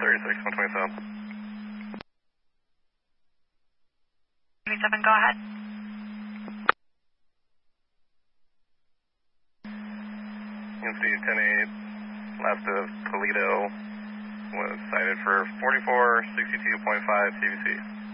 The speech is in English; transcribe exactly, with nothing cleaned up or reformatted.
thirty-six, one twenty-seven. twenty-seven, go ahead. U N C ten eight, last of Toledo, was cited for forty-four sixty-two point five T V C.